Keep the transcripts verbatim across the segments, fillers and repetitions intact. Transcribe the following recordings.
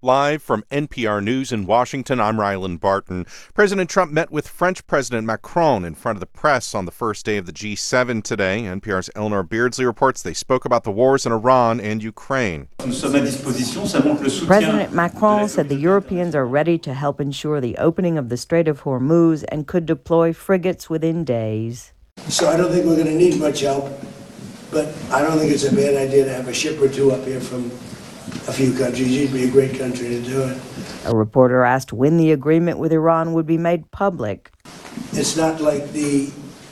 Live from N P R News in Washington, I'm Rylan Barton. President Trump met with French President Macron in front of the press on the first day of the G seven today. N P R's Eleanor Beardsley reports they spoke about the wars in Iran and Ukraine. President Macron said the Europeans are ready to help ensure the opening of the Strait of Hormuz and could deploy frigates within days. So I don't think we're going to need much help, but I don't think it's a bad idea to have a ship or two up here from a few countries. It'd be a great country to do it. A reporter asked when the agreement with Iran would be made public. It's not like the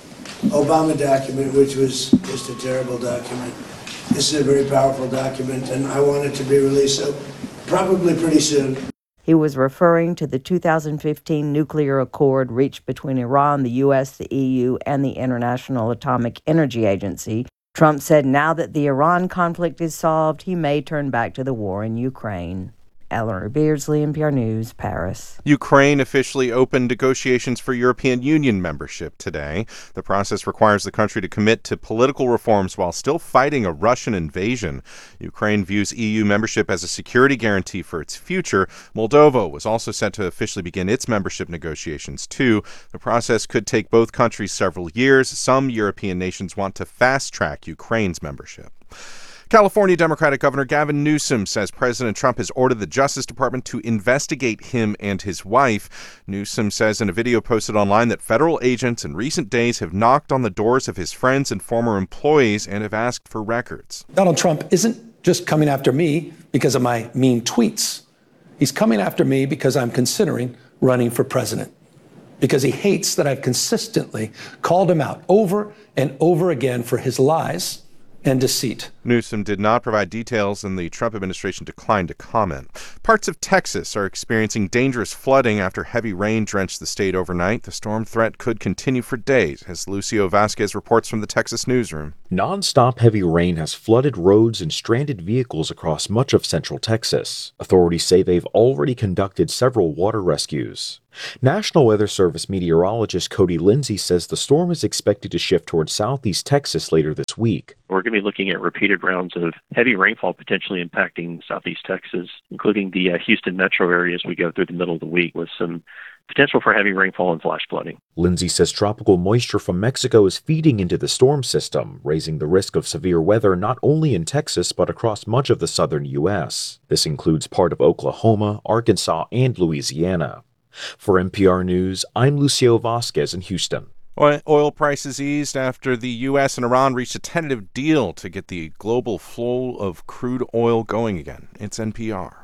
Obama document, which was just a terrible document. This is a very powerful document, and I want it to be released, so probably pretty soon. He was referring to the two thousand fifteen nuclear accord reached between Iran, the U S, the E U, and the International Atomic Energy Agency. Trump said now that the Iran conflict is solved, he may turn back to the war in Ukraine. Eleanor Beardsley, N P R News, Paris. Ukraine officially opened negotiations for European Union membership today. The process requires the country to commit to political reforms while still fighting a Russian invasion. Ukraine views E U membership as a security guarantee for its future. Moldova was also set to officially begin its membership negotiations, too. The process could take both countries several years. Some European nations want to fast-track Ukraine's membership. California Democratic Governor Gavin Newsom says President Trump has ordered the Justice Department to investigate him and his wife. Newsom says in a video posted online that federal agents in recent days have knocked on the doors of his friends and former employees and have asked for records. Donald Trump isn't just coming after me because of my mean tweets. He's coming after me because I'm considering running for president, because he hates that I've consistently called him out over and over again for his lies and deceit. Newsom did not provide details, and the Trump administration declined to comment. Parts of Texas are experiencing dangerous flooding after heavy rain drenched the state overnight. The storm threat could continue for days, as Lucio Vasquez reports from the Texas newsroom. Non-stop heavy rain has flooded roads and stranded vehicles across much of central Texas. Authorities say they've already conducted several water rescues. National Weather Service meteorologist Cody Lindsay says the storm is expected to shift towards southeast Texas later this week. We're going to be looking at repeated rounds of heavy rainfall potentially impacting southeast Texas, including the uh, Houston metro area as we go through the middle of the week, with some potential for heavy rainfall and flash flooding. Lindsay says tropical moisture from Mexico is feeding into the storm system, raising the risk of severe weather not only in Texas but across much of the southern U S. This includes part of Oklahoma, Arkansas, and Louisiana. For N P R News, I'm Lucio Vasquez in Houston. Oil prices eased after the U S and Iran reached a tentative deal to get the global flow of crude oil going again. It's N P R.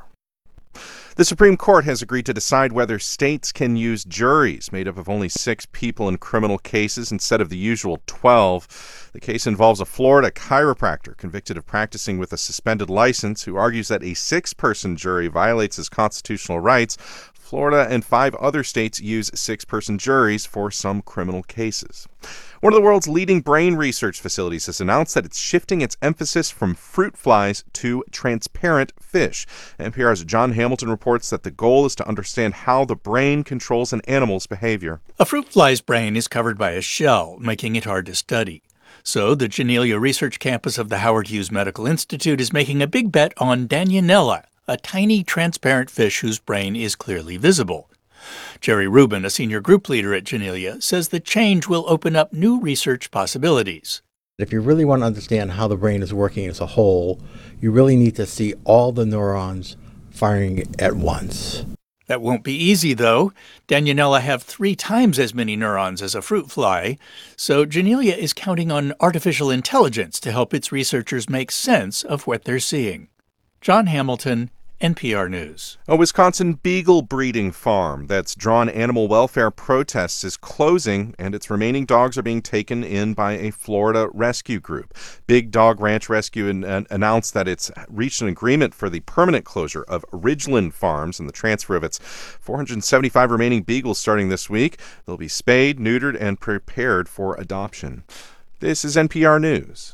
The Supreme Court has agreed to decide whether states can use juries made up of only six people in criminal cases instead of the usual twelve. The case involves a Florida chiropractor convicted of practicing with a suspended license who argues that a six-person jury violates his constitutional rights. Florida and five other states use six-person juries for some criminal cases. One of the world's leading brain research facilities has announced that it's shifting its emphasis from fruit flies to transparent fish. N P R's John Hamilton reports that the goal is to understand how the brain controls an animal's behavior. A fruit fly's brain is covered by a shell, making it hard to study. So the Janelia Research Campus of the Howard Hughes Medical Institute is making a big bet on Danionella, a tiny transparent fish whose brain is clearly visible. Jerry Rubin, a senior group leader at Janelia, says the change will open up new research possibilities. If you really want to understand how the brain is working as a whole, you really need to see all the neurons firing at once. That won't be easy, though. Danionella have three times as many neurons as a fruit fly, so Janelia is counting on artificial intelligence to help its researchers make sense of what they're seeing. John Hamilton, N P R News. A Wisconsin beagle breeding farm that's drawn animal welfare protests is closing, and its remaining dogs are being taken in by a Florida rescue group. Big Dog Ranch Rescue an- an- announced that it's reached an agreement for the permanent closure of Ridgeland Farms and the transfer of its four hundred seventy-five remaining beagles starting this week. They'll be spayed, neutered, and prepared for adoption. This is N P R News.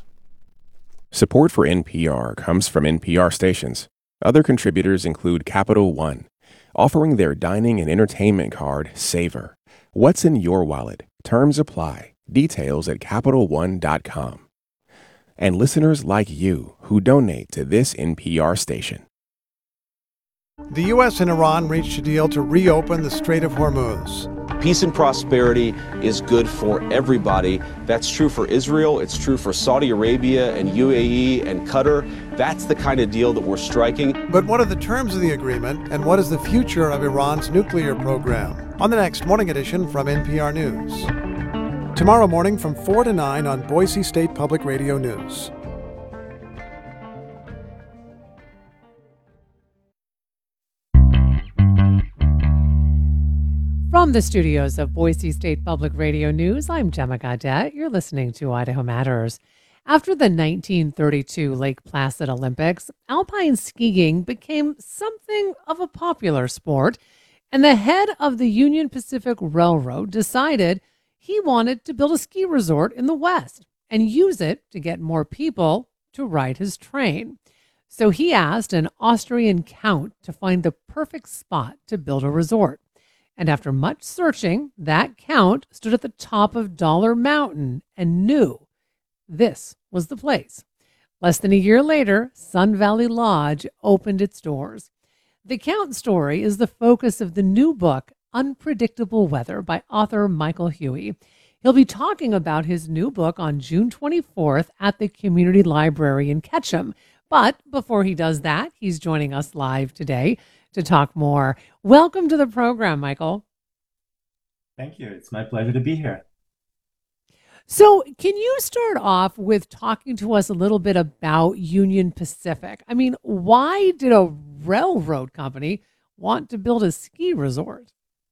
Support for N P R comes from N P R stations. Other contributors include Capital One, offering their dining and entertainment card, Savor. What's in your wallet? Terms apply. Details at Capital One dot com. And listeners like you who donate to this N P R station. The U S and Iran reached a deal to reopen the Strait of Hormuz. Peace and prosperity is good for everybody. That's true for Israel. It's true for Saudi Arabia and U A E and Qatar. That's the kind of deal that we're striking. But what are the terms of the agreement, and what is the future of Iran's nuclear program? On the next Morning Edition from N P R News. Tomorrow morning from four to nine on Boise State Public Radio News. From the studios of Boise State Public Radio News, I'm Gemma Gaudette. You're listening to Idaho Matters. After the nineteen thirty-two Lake Placid Olympics, alpine skiing became something of a popular sport, and the head of the Union Pacific Railroad decided he wanted to build a ski resort in the West and use it to get more people to ride his train. So he asked an Austrian count to find the perfect spot to build a resort. And after much searching, that count stood at the top of Dollar Mountain and knew this was the place. Less than a year later, Sun Valley Lodge opened its doors. The count story is the focus of the new book, Unpredictable Weather, by author Michael Huey. He'll be talking about his new book on June twenty-fourth at the Community Library in Ketchum. But before he does that, he's joining us live today to talk more. Welcome to the program, Michael. Thank you. It's my pleasure to be here. So can you start off with talking to us a little bit about Union Pacific? I mean, why did a railroad company want to build a ski resort?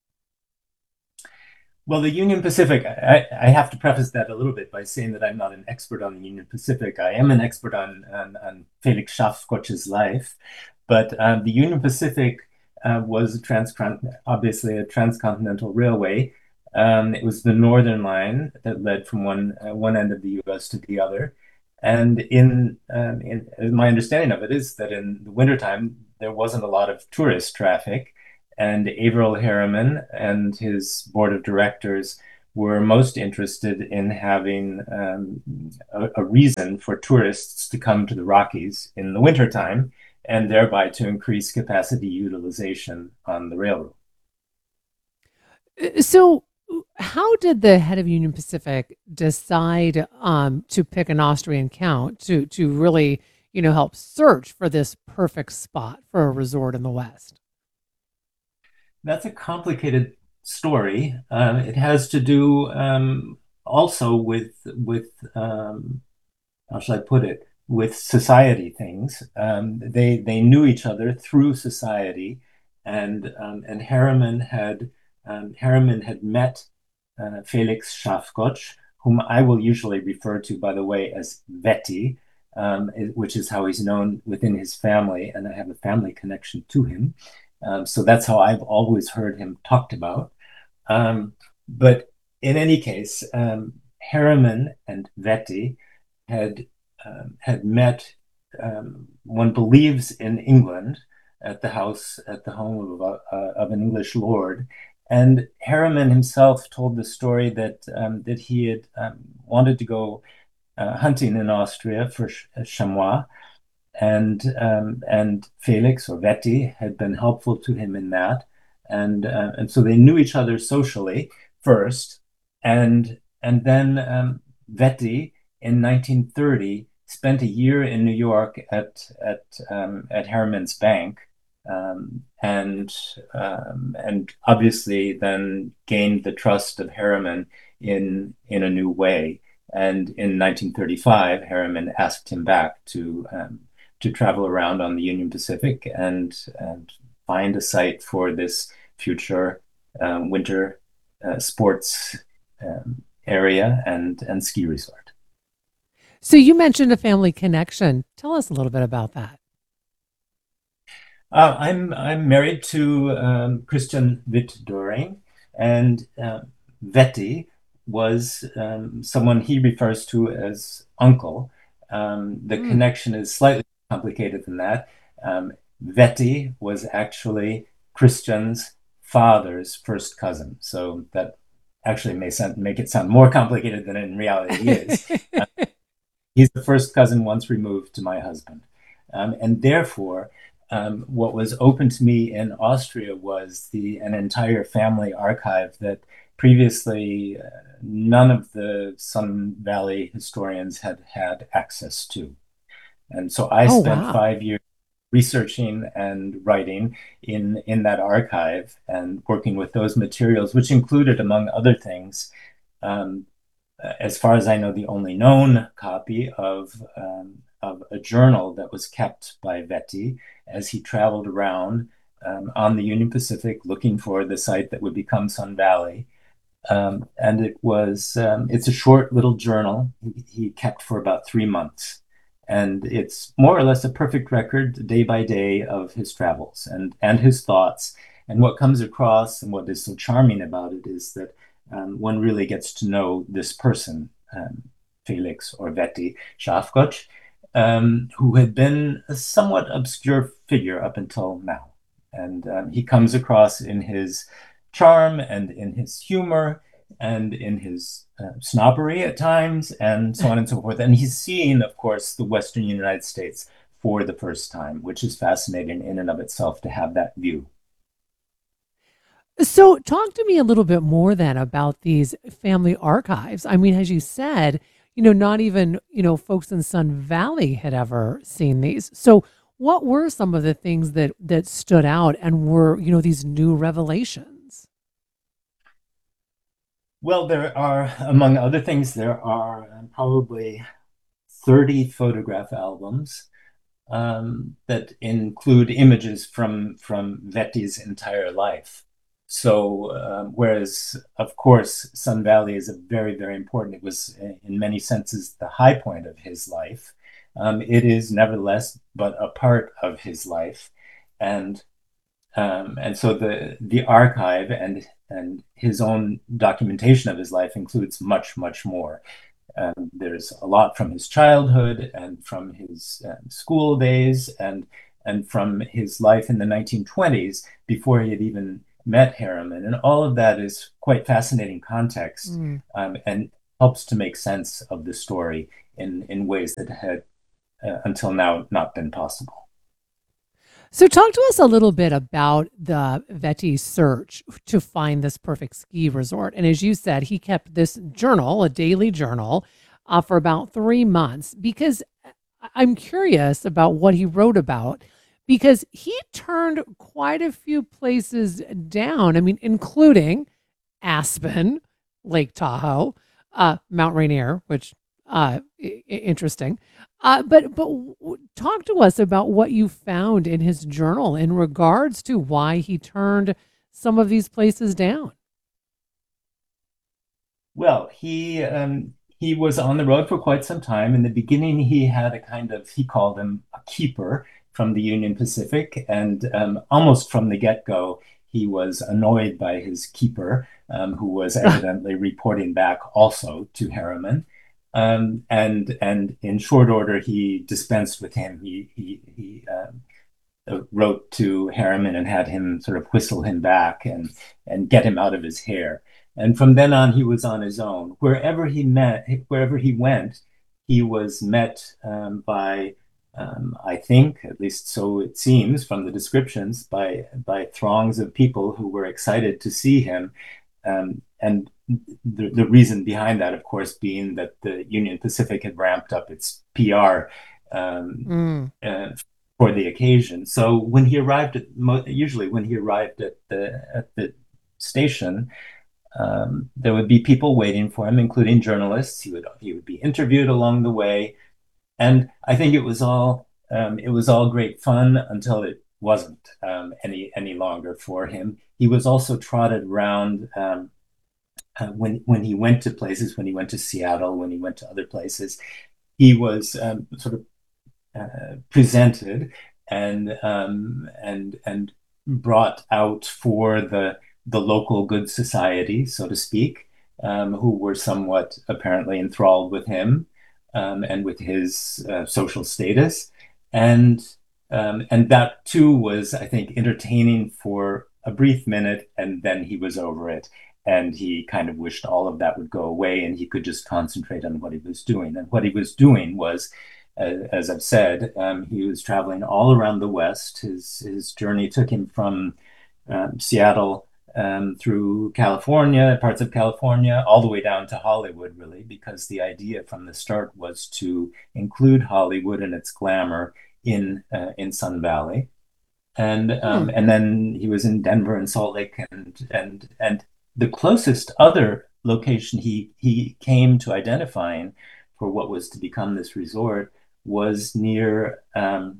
Well, the Union Pacific, I, I have to preface that a little bit by saying that I'm not an expert on the Union Pacific. I am an expert on, on, on Felix Schafskocz's life. But um, the Union Pacific uh, was a transcon- obviously a transcontinental railway. Um, it was the northern line that led from one uh, one end of the U S to the other. And in, um, in my understanding of it is that in the wintertime, there wasn't a lot of tourist traffic. And Averell Harriman and his board of directors were most interested in having um, a, a reason for tourists to come to the Rockies in the wintertime, and thereby to increase capacity utilization on the railroad. So how did the head of Union Pacific decide um, to pick an Austrian count to, to really, you know, help search for this perfect spot for a resort in the West? That's a complicated story. Um, it has to do um, also with, with um, how shall I put it, with society things. Um, they they knew each other through society, and um, and Harriman had um, Harriman had met uh, Felix Schafkotsch, whom I will usually refer to, by the way, as Vetti, um, which is how he's known within his family, and I have a family connection to him. Um, so that's how I've always heard him talked about. Um, but in any case, um, Harriman and Vetti had Um, had met, um, one believes, in England at the house, at the home of, uh, of an English lord. And Harriman himself told the story that um, that he had um, wanted to go uh, hunting in Austria for ch- chamois, and um, and Felix or Vetti had been helpful to him in that, and uh, and so they knew each other socially first, and and then um, Vetti in nineteen thirty spent a year in New York at at um, at Harriman's bank, um, and um, and obviously then gained the trust of Harriman in in a new way. And in nineteen thirty-five, Harriman asked him back to um, to travel around on the Union Pacific and and find a site for this future um, winter uh, sports um, area and and ski resort. So you mentioned a family connection. Tell us a little bit about that. Uh, I'm I'm married to um, Christian Witt-Doering, and uh, Vetti was um, someone he refers to as uncle. Um, the mm. connection is slightly complicated than that. Um, Vetti was actually Christian's father's first cousin, so that actually may sound, make it sound more complicated than it in reality is. uh, He's the first cousin once removed to my husband. Um, and therefore, um, what was open to me in Austria was the an entire family archive that previously uh, none of the Sun Valley historians had had access to. And so I Oh, spent wow. five years researching and writing in, in that archive and working with those materials, which included, among other things, um, as far as I know, the only known copy of, um, of a journal that was kept by Vetti as he traveled around um, on the Union Pacific looking for the site that would become Sun Valley. Um, and it was, um, it's a short little journal he, he kept for about three months. And it's more or less a perfect record day by day of his travels and, and his thoughts. And what comes across and what is so charming about it is that um, one really gets to know this person, um, Felix or Vetti Schafgotsch, um, who had been a somewhat obscure figure up until now. And um, he comes across in his charm and in his humor and in his uh, snobbery at times, and so on and so forth. And he's seeing, of course, the Western United States for the first time, which is fascinating in and of itself to have that view. So, talk to me a little bit more then about these family archives. I mean, as you said, you know, not even, you know, folks in Sun Valley had ever seen these. So, what were some of the things that that stood out and were, you know, these new revelations? Well, there are, among other things, there are probably thirty photograph albums um, that include images from from Vetti's entire life. So, um, whereas, of course, Sun Valley is a very, very important, it was in many senses the high point of his life. Um, it is nevertheless but a part of his life. And um, and so the the archive and and his own documentation of his life includes much, much more. Um, there's a lot from his childhood and from his um, school days and and from his life in the nineteen twenties before he had even met Harriman. And all of that is quite fascinating context Mm. um, and helps to make sense of the story in, in ways that had uh, until now not been possible. So, talk to us a little bit about the Vetti search to find this perfect ski resort. And as you said, he kept this journal, a daily journal, uh, for about three months because I- I'm curious about what he wrote about because he turned quite a few places down. I mean, including Aspen, Lake Tahoe, uh, Mount Rainier, which uh, I- I- interesting. Uh, but but w- talk to us about what you found in his journal in regards to why he turned some of these places down. Well, he um, he was on the road for quite some time. In the beginning, he had a kind of, he called him a keeper from the Union Pacific, and um, almost from the get-go, he was annoyed by his keeper, um, who was evidently reporting back also to Harriman. Um, and and in short order, he dispensed with him. He he he um, uh, wrote to Harriman and had him sort of whistle him back and and get him out of his hair. And from then on, he was on his own. Wherever he met, wherever he went, he was met um, by, um, I think, at least so it seems from the descriptions, by by throngs of people who were excited to see him. Um, and the, the reason behind that, of course, being that the Union Pacific had ramped up its P R um, Mm. uh, for the occasion. So when he arrived at, usually when he arrived at the at the station, um, there would be people waiting for him, including journalists. He would he would be interviewed along the way, and I think it was all um, it was all great fun until it wasn't um, any any longer for him. He was also trotted around um, uh, when when he went to places, when he went to Seattle, when he went to other places. He was um, sort of uh, presented and um, and and brought out for the the local good society, so to speak, um, who were somewhat apparently enthralled with him um, and with his uh, social status, and um, and that too was, I think, entertaining for a brief minute, and then he was over it. And he kind of wished all of that would go away and he could just concentrate on what he was doing. And what he was doing was as, as I've said, um, he was traveling all around the West. His his journey took him from um, Seattle um, through California, parts of California, all the way down to Hollywood, really, because the idea from the start was to include Hollywood and its glamour in uh, in Sun Valley. And um, Hmm. and then he was in Denver and Salt Lake, and and and the closest other location he he came to identifying for what was to become this resort was near um,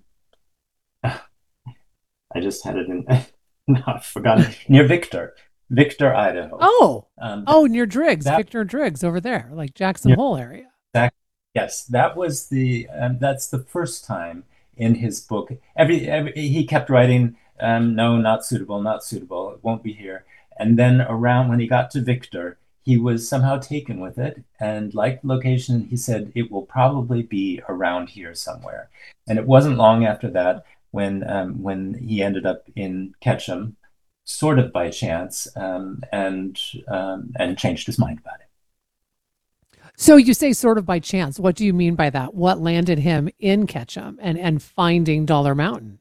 I just had it in no, I've forgotten, near Victor, Victor, Idaho. Oh, Um, oh, near Driggs, that Victor Driggs over there, like Jackson yeah, Hole area. that yes, that was the um, that's the first time in his book. Every, every he kept writing, um, no, not suitable, not suitable. It won't be here. And then around when he got to Victor, he was somehow taken with it and liked the location. He said it will probably be around here somewhere. And it wasn't long after that when um, when he ended up in Ketchum, sort of by chance, um, and um, and changed his mind about it. So you say sort of by chance. What do you mean by that? What landed him in Ketchum and and finding Dollar Mountain?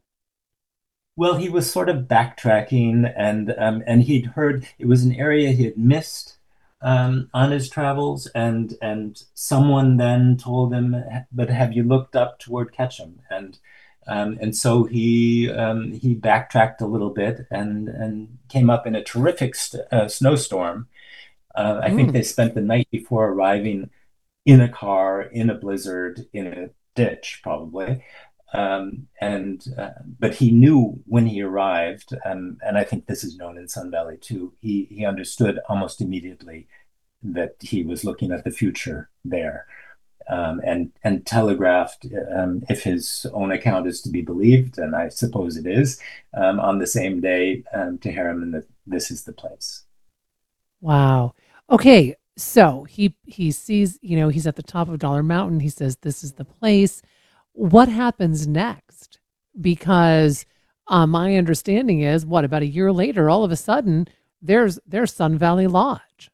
Well, he was sort of backtracking, and um, and he'd heard it was an area he had missed um, on his travels, and and someone then told him, "But have you looked up toward Ketchum?" And um, and so he um, he backtracked a little bit and and came up in a terrific st uh, snowstorm. Uh, I think Mm. they spent the night before arriving in a car, in a blizzard, in a ditch, probably. Um, and uh, but he knew when he arrived, um, and I think this is known in Sun Valley too. He he understood almost immediately that he was looking at the future there, um, and and telegraphed, um, if his own account is to be believed, and I suppose it is, um, on the same day um, to Harriman that this is the place. Wow. Okay, so he he sees, you know, he's at the top of Dollar Mountain. He says this is the place. What happens next? Because uh, my understanding is, what, about a year later, all of a sudden, there's there's Sun Valley Lodge.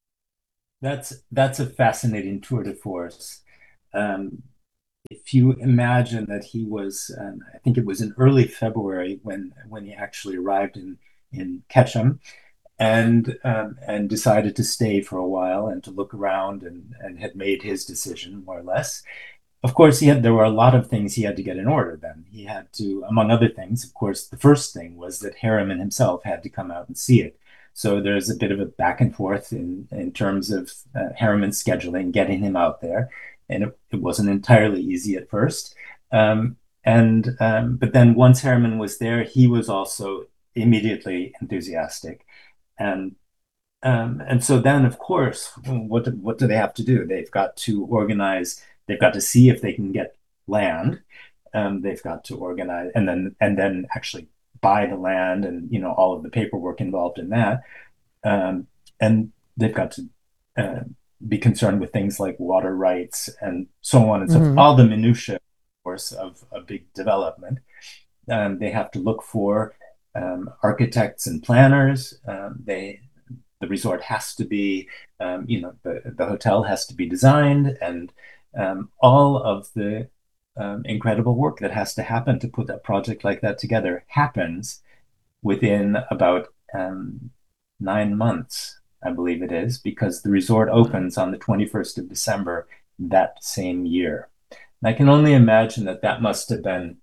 That's that's a fascinating tour de force. Um, if you imagine that he was, um, I think it was in early February when when he actually arrived in in Ketchum, and um, and decided to stay for a while and to look around, and and had made his decision more or less. Of course, he had there were a lot of things he had to get in order. Then he had to, among other things, of course, the first thing was that Harriman himself had to come out and see it. So there's a bit of a back and forth in in terms of uh, Harriman's scheduling, getting him out there, and it, it wasn't entirely easy at first. Um, and um, but then once Harriman was there, he was also immediately enthusiastic, and um, and so then, of course, what do, what do they have to do? They've got to organize. They've got to see if they can get land. Um, they've got to organize, and then and then actually buy the land, and you know all of the paperwork involved in that. Um, and they've got to uh, be concerned with things like water rights and so on and so forth. Hmm. All the minutiae, of course, of a big development. Um, they have to look for um, architects and planners. Um, they the resort has to be, um, you know, the the hotel has to be designed, and um, all of the um, incredible work that has to happen to put a project like that together happens within about um, nine months, I believe it is, because the resort opens on the twenty-first of December that same year. And I can only imagine that that must have been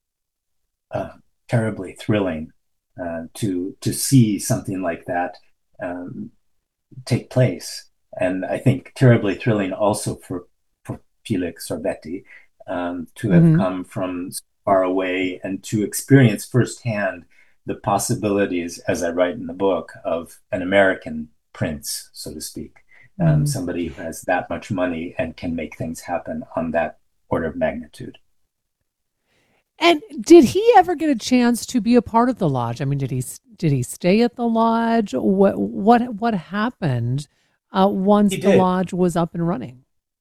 uh, terribly thrilling uh, to to see something like that um, take place. And I think terribly thrilling also for, for Felix Sorbetti um, to have Hmm. come from far away and to experience firsthand the possibilities, as I write in the book, of an American prince, so to speak, um, Hmm. somebody who has that much money and can make things happen on that order of magnitude. And did he ever get a chance to be a part of the lodge? I mean, did he did he stay at the lodge? What what what happened uh, once He the did. lodge was up and running?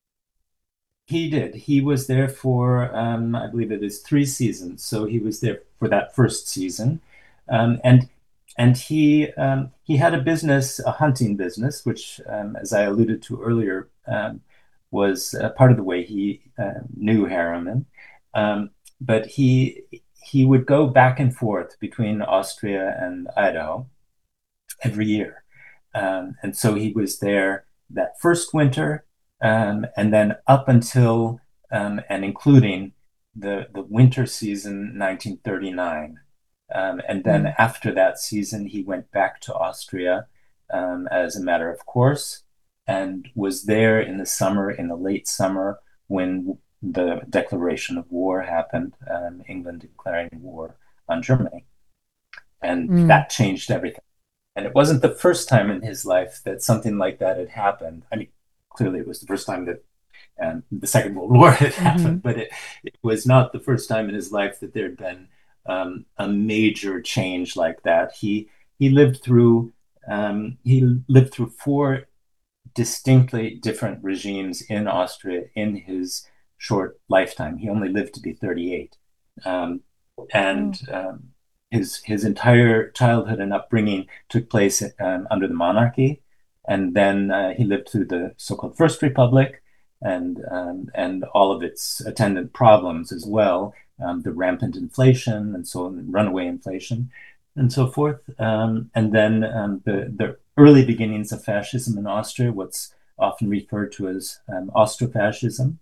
He did. He was there for, um, I believe it is three seasons. So he was there for that first season, um, and and he um, he had a business, a hunting business, which, um, as I alluded to earlier, um, was uh, part of the way he uh, knew Harriman. Um, but he he would go back and forth between Austria and Idaho every year. Um, and so he was there that first winter, um, and then up until um, and including the, the winter season nineteen thirty-nine. Um, and then mm. after that season, he went back to Austria um, as a matter of course, and was there in the summer, in the late summer, when the declaration of war happened, um, England declaring war on Germany. And mm. that changed everything. And it wasn't the first time in his life that something like that had happened. I mean, clearly it was the first time that um, the Second World War had mm-hmm. happened, but it, it was not the first time in his life that there had been um, a major change like that. He he lived through um, he lived through four distinctly different regimes in Austria in his short lifetime. He only lived to be thirty-eight, um, and um, his his entire childhood and upbringing took place um, under the monarchy, and then uh, he lived through the so-called First Republic, and um, and all of its attendant problems as well, um, the rampant inflation and so on, runaway inflation, and so forth, um, and then um, the the early beginnings of fascism in Austria, what's often referred to as um, Austrofascism,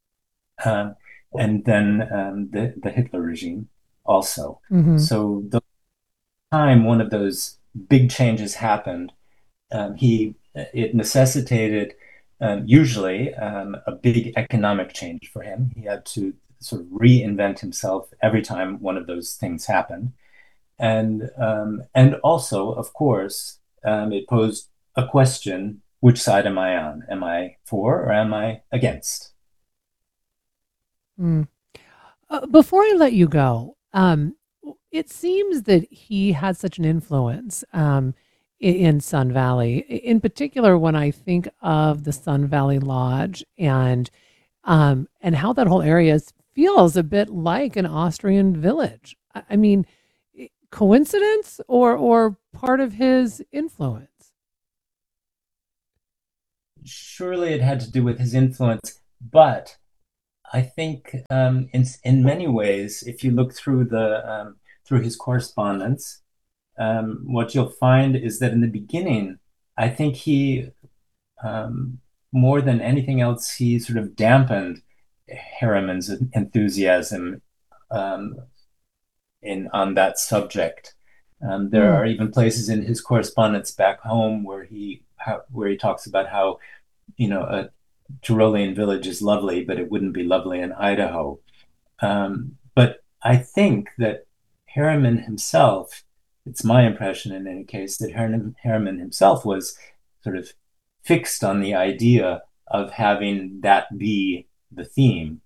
um, and then um, the the Hitler regime also. Mm-hmm. So the time one of those big changes happened, um, he it necessitated um, usually um, a big economic change for him. He had to sort of reinvent himself every time one of those things happened, and um, and also, of course, um, it posed a question: which side am I on? Am I for or am I against? Mm. Uh, before I let you go, um, it seems that he had such an influence um, in, in Sun Valley. In particular, when I think of the Sun Valley Lodge and um, and how that whole area feels a bit like an Austrian village. I, I mean, coincidence or or part of his influence? Surely it had to do with his influence, but I think um, in in many ways, if you look through the um, through his correspondence, um, what you'll find is that in the beginning, I think he, um, more than anything else, he sort of dampened Harriman's enthusiasm um, in on that subject. Um, there mm. are even places in his correspondence back home where he how, where he talks about how, you know, a Tyrolean village is lovely, but it wouldn't be lovely in Idaho. Um, but I think that Harriman himself, it's my impression in any case, that Harriman, Harriman himself was sort of fixed on the idea of having that be the theme.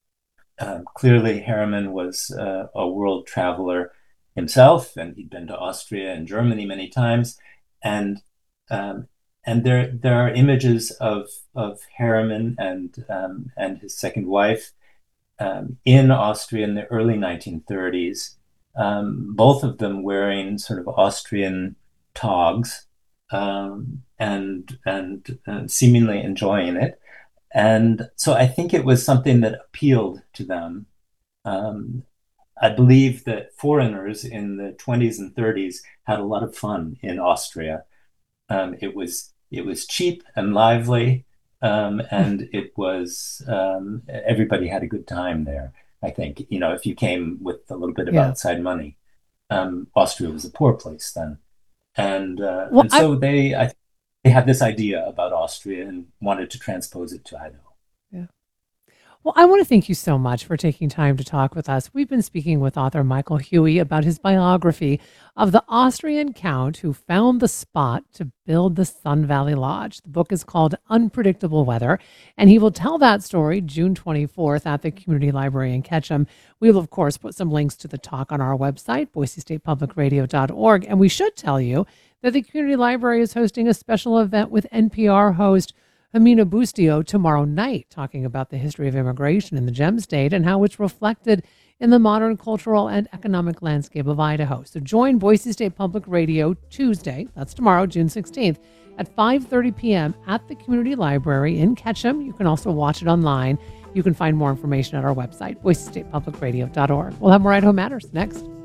Um, clearly, Harriman was uh, a world traveler himself, and he'd been to Austria and Germany many times. And um, And there, there are images of of Harriman and um, and his second wife um, in Austria in the early nineteen thirties. Um, both of them wearing sort of Austrian togs um, and, and and seemingly enjoying it. And so I think it was something that appealed to them. Um, I believe that foreigners in the twenties and thirties had a lot of fun in Austria. Um, it was It was cheap and lively, um, and it was um, everybody had a good time there. I think, you know, if you came with a little bit of yeah. outside money, um, Austria was a poor place then, and uh, well, and so I... they I think they had this idea about Austria and wanted to transpose it to Idaho. Yeah. Well, I want to thank you so much for taking time to talk with us. We've been speaking with author Michael Huey about his biography of the Austrian count who found the spot to build the Sun Valley Lodge. The book is called Unpredictable Weather, and he will tell that story June twenty-fourth at the Community Library in Ketchum. We will, of course, put some links to the talk on our website, boise state public radio dot org. And we should tell you that the Community Library is hosting a special event with N P R host Amina Bustio tomorrow night, talking about the history of immigration in the Gem State and how it's reflected in the modern cultural and economic landscape of Idaho. So join Boise State Public Radio Tuesday, that's tomorrow, June sixteenth, at five thirty p.m. at the Community Library in Ketchum. You can also watch it online. You can find more information at our website, boise state public radio dot org. We'll have more Idaho Matters next.